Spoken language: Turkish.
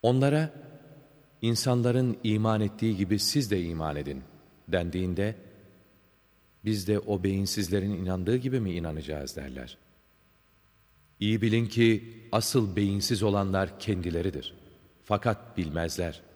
Onlara, insanların iman ettiği gibi siz de iman edin dendiğinde, biz de o beyinsizlerin inandığı gibi mi inanacağız derler. İyi bilin ki asıl beyinsiz olanlar kendileridir. Fakat bilmezler.